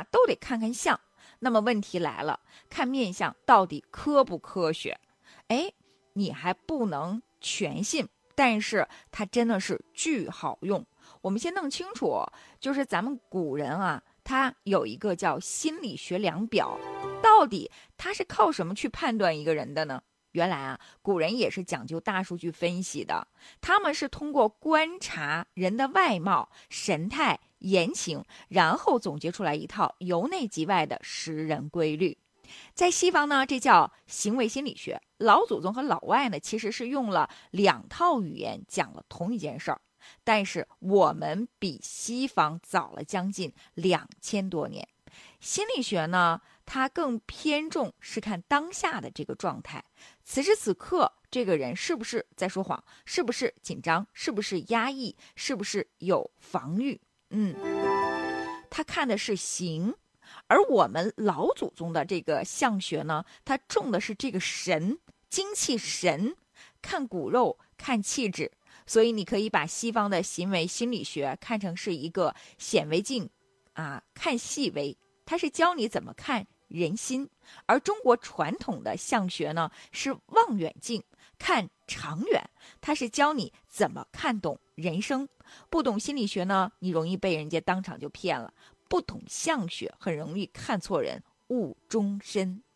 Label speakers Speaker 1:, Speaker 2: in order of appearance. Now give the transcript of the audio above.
Speaker 1: 啊都得看看相。那么问题来了，看面相到底科不科学？哎，你还不能全信，但是它真的是巨好用。我们先弄清楚，就是咱们古人啊，他有一个叫心理学量表，到底他是靠什么去判断一个人的呢？原来啊，古人也是讲究大数据分析的，他们是通过观察人的外貌、神态、言行，然后总结出来一套由内及外的识人规律。在西方呢，这叫行为心理学。老祖宗和老外呢，其实是用了两套语言讲了同一件事儿，但是我们比西方早了将近2000多年。心理学呢，它更偏重是看当下的这个状态，此时此刻这个人是不是在说谎，是不是紧张，是不是压抑，是不是有防御。他看的是形，而我们老祖宗的这个相学呢，它重的是这个神，精气神，看骨肉，看气质。所以你可以把西方的行为心理学看成是一个显微镜啊，看细微，它是教你怎么看人心。而中国传统的相学呢，是望远镜，看长远，它是教你怎么看懂人生。不懂心理学呢，你容易被人家当场就骗了；不懂相学，很容易看错人，误终身。